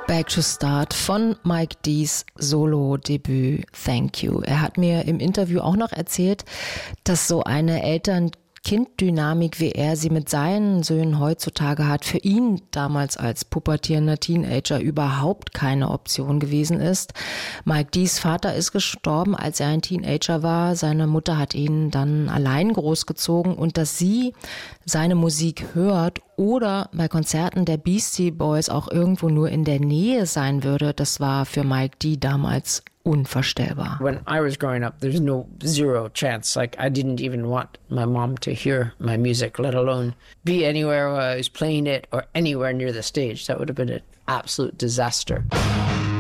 Back to Start von Mike D's Solo-Debüt Thank You. Er hat mir im Interview auch noch erzählt, dass so eine Eltern-Kind-Dynamik, wie er sie mit seinen Söhnen heutzutage hat, für ihn damals als pubertierender Teenager überhaupt keine Option gewesen ist. Mike D's Vater ist gestorben, als er ein Teenager war. Seine Mutter hat ihn dann allein großgezogen und dass sie seine Musik hört oder bei Konzerten der Beastie Boys auch irgendwo nur in der Nähe sein würde, das war für Mike D. damals unvorstellbar. When I was growing up, there's zero chance. Like, I didn't even want my mom to hear my music, let alone be anywhere where I was playing it or anywhere near the stage. That would have been an absolute disaster.